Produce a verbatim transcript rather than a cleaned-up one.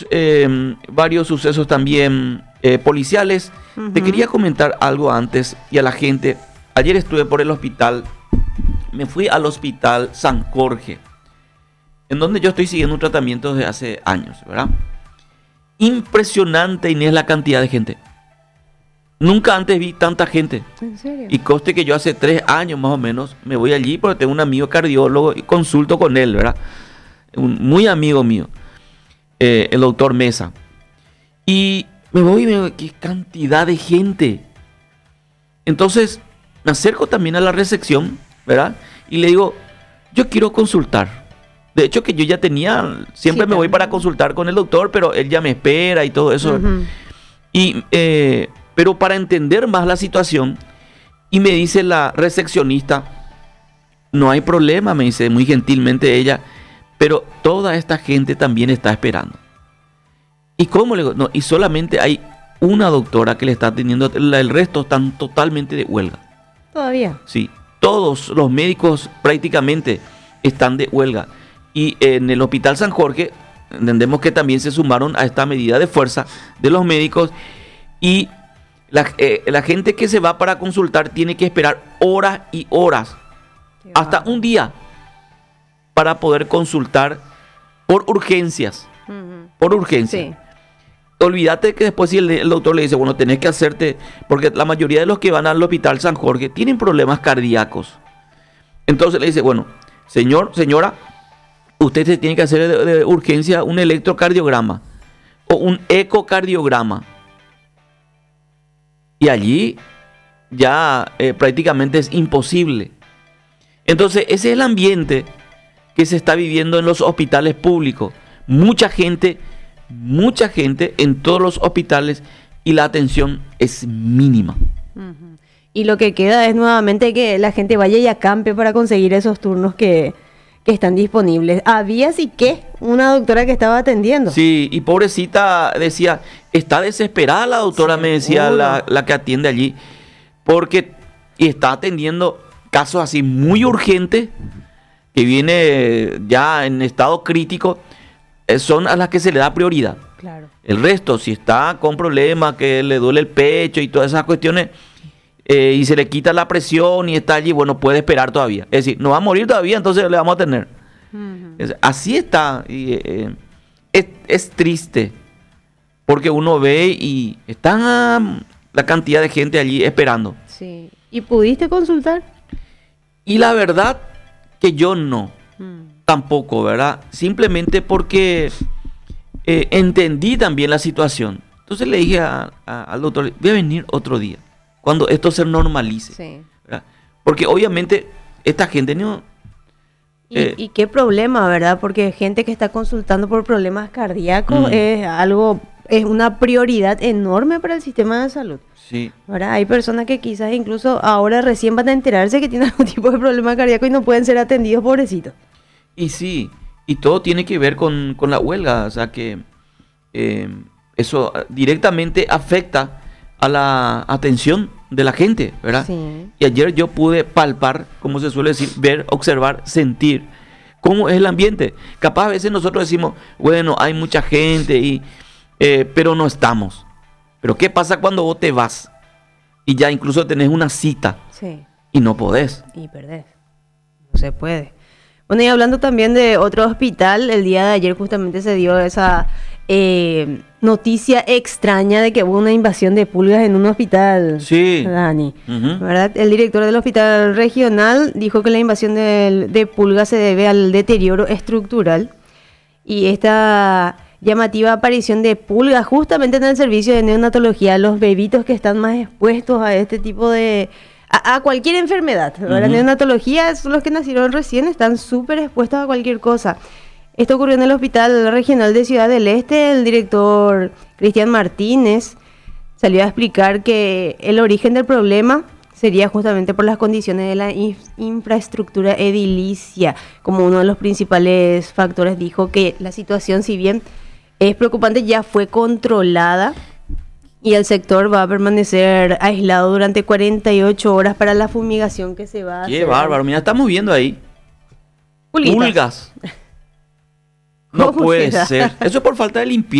varios, eh, varios sucesos también eh, policiales. Uh-huh. Te quería comentar algo antes y a la gente. Ayer estuve por el hospital, me fui al hospital San Jorge, en donde yo estoy siguiendo un tratamiento desde hace años, ¿verdad? Impresionante, Inés, la cantidad de gente. Nunca antes vi tanta gente. ¿En serio? Y coste que yo hace tres años más o menos me voy allí porque tengo un amigo cardiólogo y consulto con él, ¿verdad? Un muy amigo mío, eh, el doctor Mesa. Y me voy y me digo, qué cantidad de gente. Entonces me acerco también a la recepción, ¿verdad? Y le digo, yo quiero consultar. De hecho que yo ya tenía, siempre sí, me voy para consultar con el doctor, pero él ya me espera y todo eso. Uh-huh. Y, eh, pero para entender más la situación, y me dice la recepcionista, no hay problema, me dice muy gentilmente ella, pero toda esta gente también está esperando. ¿Y cómo le digo? No, y solamente hay una doctora que le está atendiendo, el resto están totalmente de huelga. ¿Todavía? Sí, todos los médicos prácticamente están de huelga. Y en el Hospital San Jorge, entendemos que también se sumaron a esta medida de fuerza de los médicos. Y la, eh, la gente que se va para consultar tiene que esperar horas y horas, hasta un día, para poder consultar por urgencias. Uh-huh. Por urgencias. Sí. Olvídate que después si el, el doctor le dice, bueno, tenés que hacerte, porque la mayoría de los que van al Hospital San Jorge tienen problemas cardíacos. Entonces le dice, bueno, señor, señora, usted se tiene que hacer de, de urgencia un electrocardiograma o un ecocardiograma. Y allí ya eh, prácticamente es imposible. Entonces ese es el ambiente que se está viviendo en los hospitales públicos. Mucha gente, mucha gente en todos los hospitales y la atención es mínima. Uh-huh. Y lo que queda es nuevamente que la gente vaya y acampe para conseguir esos turnos que, que están disponibles. Había sí que una doctora que estaba atendiendo. Sí, y pobrecita decía, está desesperada la doctora, me decía la, la que atiende allí, porque y está atendiendo casos así muy urgentes, que viene ya en estado crítico, eh, son a las que se le da prioridad. Claro. El resto, si está con problemas, que le duele el pecho y todas esas cuestiones, eh, y se le quita la presión y está allí, bueno, puede esperar todavía. Es decir, no va a morir todavía, entonces le vamos a tener. Uh-huh. Es, así está. Y, eh, es, es triste, porque uno ve y está la cantidad de gente allí esperando. Sí. ¿Y pudiste consultar? Y la verdad que yo no, hmm. tampoco, ¿verdad? Simplemente porque eh, entendí también la situación. Entonces le dije a, a, al doctor, voy a venir otro día, cuando esto se normalice. Sí. ¿Verdad? Porque obviamente esta gente no... Eh, ¿Y, y qué problema, verdad? Porque gente que está consultando por problemas cardíacos mm. es algo, es una prioridad enorme para el sistema de salud. Sí. Ahora hay personas que quizás incluso ahora recién van a enterarse que tienen algún tipo de problema cardíaco y no pueden ser atendidos, pobrecitos. Y sí, y todo tiene que ver con, con la huelga, o sea que eh, eso directamente afecta a la atención de la gente, ¿verdad? Sí. Y ayer yo pude palpar, como se suele decir, ver, observar, sentir cómo es el ambiente. Capaz a veces nosotros decimos, bueno, hay mucha gente, y eh, pero no estamos. Pero ¿qué pasa cuando vos te vas y ya incluso tenés una cita? Sí. Y no podés? Y perdés. No se puede. Bueno, y hablando también de otro hospital, el día de ayer justamente se dio esa eh, noticia extraña de que hubo una invasión de pulgas en un hospital. Sí. Dani, uh-huh. ¿verdad? El director del hospital regional dijo que la invasión de, de pulgas se debe al deterioro estructural y esta llamativa aparición de pulgas justamente en el servicio de neonatología, los bebitos que están más expuestos a este tipo de... a, a cualquier enfermedad. Uh-huh. La neonatología son los que nacieron recién, están súper expuestos a cualquier cosa. Esto ocurrió en el Hospital Regional de Ciudad del Este. El director Cristian Martínez salió a explicar que el origen del problema sería justamente por las condiciones de la in- infraestructura edilicia. Como uno de los principales factores, dijo que la situación, si bien es preocupante, ya fue controlada y el sector va a permanecer aislado durante cuarenta y ocho horas para la fumigación que se va a Qué hacer. bárbaro, mira, estamos viendo ahí Pulguitas. pulgas. No puede será? ser. Eso es por falta de limpieza.